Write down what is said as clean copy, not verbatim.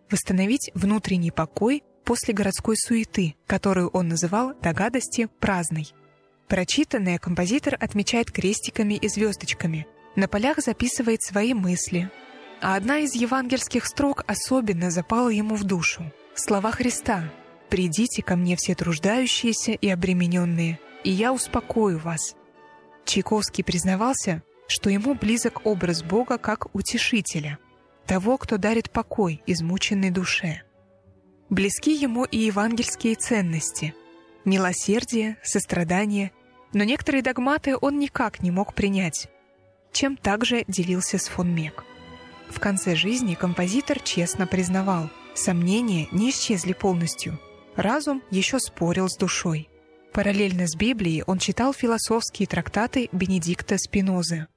восстановить внутренний покой после городской суеты, которую он называл до гадости праздной. Прочитанное композитор отмечает крестиками и звездочками, на полях записывает свои мысли. А одна из евангельских строк особенно запала ему в душу. Слова Христа: «Придите ко мне все труждающиеся и обремененные, и я успокою вас». Чайковский признавался, что ему близок образ Бога как утешителя, того, кто дарит покой измученной душе. Близки ему и евангельские ценности – милосердие, сострадание, но некоторые догматы он никак не мог принять, чем также делился с фон Мек. В конце жизни композитор честно признавал, сомнения не исчезли полностью, разум еще спорил с душой. Параллельно с Библией он читал философские трактаты Бенедикта Спинозы.